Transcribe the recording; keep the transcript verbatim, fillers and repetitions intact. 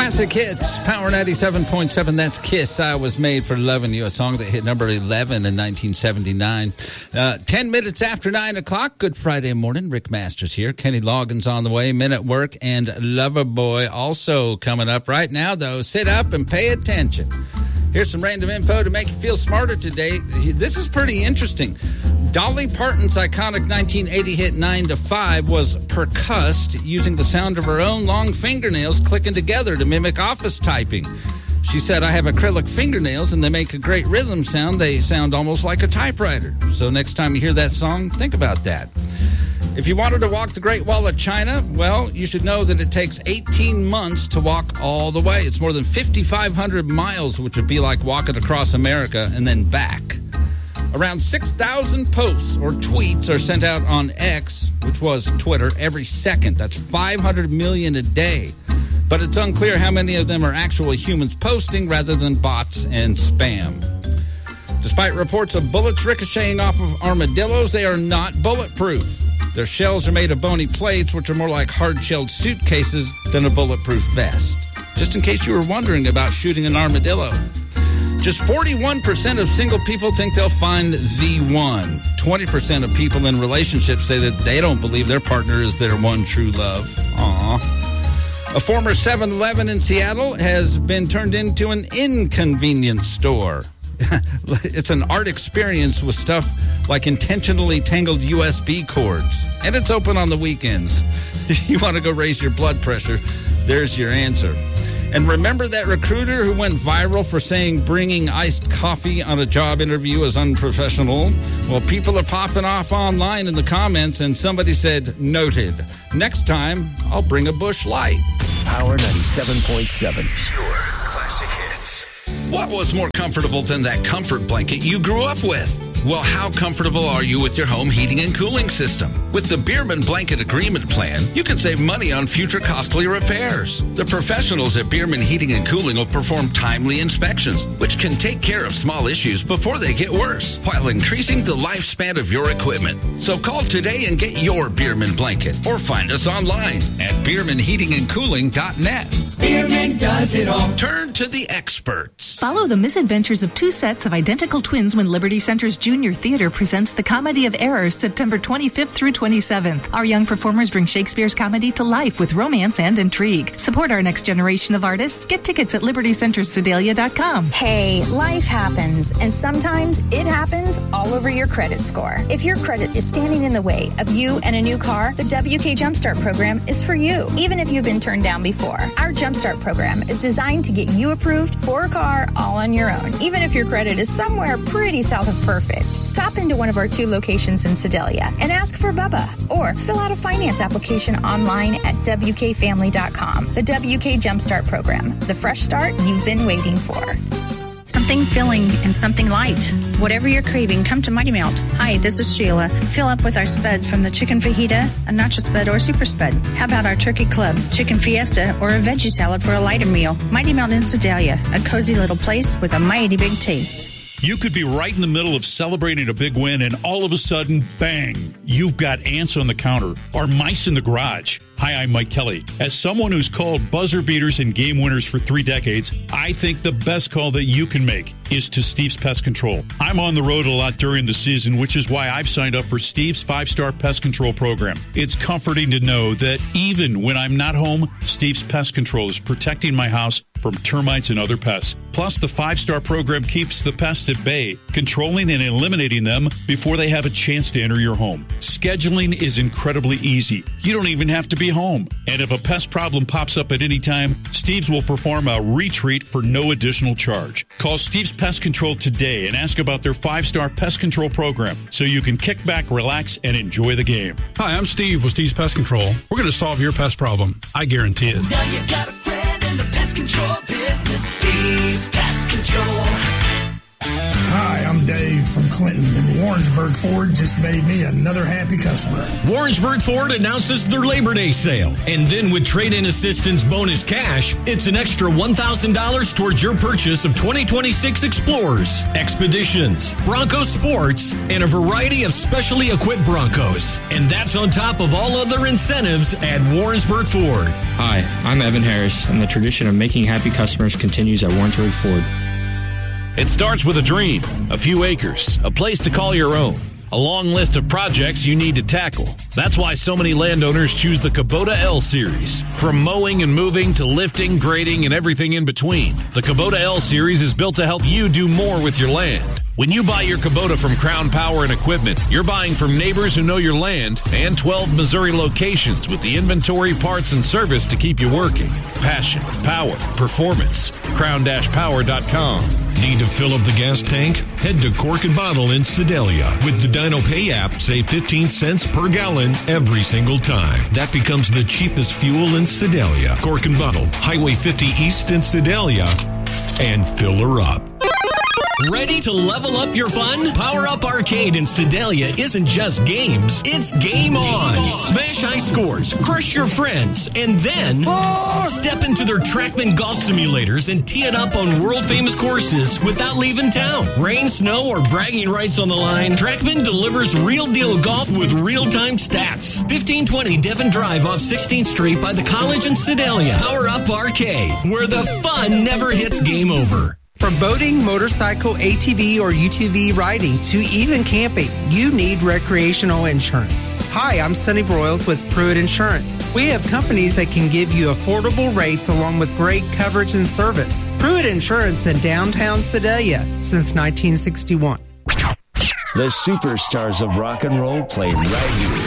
Classic hits, Power ninety-seven point seven. That's Kiss. I Was Made for Loving You, a song that hit number eleven in nineteen seventy-nine. Uh, ten minutes after nine o'clock. Good Friday morning. Rick Masters here. Kenny Loggins on the way. Men at Work and Loverboy also coming up right now, though. Sit up and pay attention. Here's some random info to make you feel smarter today. This is pretty interesting. Dolly Parton's iconic nineteen eighty hit nine to five was percussed using the sound of her own long fingernails clicking together to mimic office typing. She said, I have acrylic fingernails and they make a great rhythm sound. They sound almost like a typewriter. So next time you hear that song, think about that. If you wanted to walk the Great Wall of China, well, you should know that it takes eighteen months to walk all the way. It's more than fifty-five hundred miles, which would be like walking across America and then back. Around six thousand posts or tweets are sent out on X, which was Twitter, every second. That's five hundred million a day. But it's unclear how many of them are actual humans posting rather than bots and spam. Despite reports of bullets ricocheting off of armadillos, they are not bulletproof. Their shells are made of bony plates, which are more like hard-shelled suitcases than a bulletproof vest. Just in case you were wondering about shooting an armadillo. Just forty-one percent of single people think they'll find the one. twenty percent of people in relationships say that they don't believe their partner is their one true love. Aww. A former seven eleven in Seattle has been turned into an inconvenience store. It's an art experience with stuff like intentionally tangled U S B cords. And it's open on the weekends. If you want to go raise your blood pressure, there's your answer. And remember that recruiter who went viral for saying bringing iced coffee on a job interview is unprofessional? Well, people are popping off online in the comments, and somebody said, noted. Next time, I'll bring a Busch Light. Power ninety-seven point seven. Pure classic hits. What was more comfortable than that comfort blanket you grew up with? Well, how comfortable are you with your home heating and cooling system? With the Bierman Blanket Agreement Plan, you can save money on future costly repairs. The professionals at Bierman Heating and Cooling will perform timely inspections, which can take care of small issues before they get worse, while increasing the lifespan of your equipment. So call today and get your Bierman blanket, or find us online at bierman heating and cooling dot net. Bierman does it all. Turn to the experts. Follow the misadventures of two sets of identical twins when Liberty Center's Junior Theater presents The Comedy of Errors September twenty-fifth through twenty-seventh. Our young performers bring Shakespeare's comedy to life with romance and intrigue. Support our next generation of artists. Get tickets at liberty center sedalia dot com. Hey, life happens, and sometimes it happens all over your credit score. If your credit is standing in the way of you and a new car, the W K Jumpstart program is for you, even if you've been turned down before. Our Jumpstart program is designed to get you approved for a car all on your own, even if your credit is somewhere pretty south of perfect. Stop into one of our two locations in Sedalia and ask for Bubba, or fill out a finance application online at w k family dot com. The W K Jumpstart program, the fresh start you've been waiting for. Something filling and something light. Whatever you're craving, come to Mighty Melt. Hi, this is Sheila. Fill up with our spuds from the chicken fajita, a nacho spud, or super spud. How about our turkey club, chicken fiesta, or a veggie salad for a lighter meal? Mighty Melt in Sedalia, a cozy little place with a mighty big taste. You could be right in the middle of celebrating a big win, and all of a sudden, bang, you've got ants on the counter or mice in the garage. Hi, I'm Mike Kelly. As someone who's called buzzer beaters and game winners for three decades, I think the best call that you can make is to Steve's Pest Control. I'm on the road a lot during the season, which is why I've signed up for Steve's five-star Pest Control program. It's comforting to know that even when I'm not home, Steve's Pest Control is protecting my house from termites and other pests. Plus, the five-star program keeps the pests at bay, controlling and eliminating them before they have a chance to enter your home. Scheduling is incredibly easy. You don't even have to be home. And if a pest problem pops up at any time, Steve's will perform a retreat for no additional charge. Call Steve's Pest Control today and ask about their five-star pest control program so you can kick back, relax, and enjoy the game. Hi, I'm Steve with Steve's Pest Control. We're going to solve your pest problem. I guarantee it. Now you got a friend in the pest control business. Steve's Pest Control. Hi, I'm Dave from Clinton, and Warrensburg Ford just made me another happy customer. Warrensburg Ford announces their Labor Day sale. And then with trade-in assistance bonus cash, it's an extra one thousand dollars towards your purchase of twenty twenty-six Explorers, Expeditions, Bronco Sports, and a variety of specially equipped Broncos. And that's on top of all other incentives at Warrensburg Ford. Hi, I'm Evan Harris, and the tradition of making happy customers continues at Warrensburg Ford. It starts with a dream, a few acres, a place to call your own, a long list of projects you need to tackle. That's why so many landowners choose the Kubota L Series. From mowing and moving to lifting, grading, and everything in between, the Kubota L Series is built to help you do more with your land. When you buy your Kubota from Crown Power and Equipment, you're buying from neighbors who know your land and twelve Missouri locations with the inventory, parts, and service to keep you working. Passion, power, performance. crown dash power dot com. Need to fill up the gas tank? Head to Cork and Bottle in Sedalia. With the Dino Pay app, save fifteen cents per gallon every single time. That becomes the cheapest fuel in Sedalia. Cork and Bottle, Highway fifty East in Sedalia, and fill her up. Ready to level up your fun? Power Up Arcade in Sedalia isn't just games, it's game on. Game on. Smash high scores, crush your friends, and then oh. step into their TrackMan golf simulators and tee it up on world-famous courses without leaving town. Rain, snow, or bragging rights on the line, TrackMan delivers real-deal golf with real-time stats. fifteen twenty Devon Drive off sixteenth Street by the College in Sedalia. Power Up Arcade, where the fun never hits game over. From boating, motorcycle, A T V, or U T V riding to even camping, you need recreational insurance. Hi, I'm Sonny Broyles with Pruitt Insurance. We have companies that can give you affordable rates along with great coverage and service. Pruitt Insurance in downtown Sedalia since nineteen sixty-one. The superstars of rock and roll play right here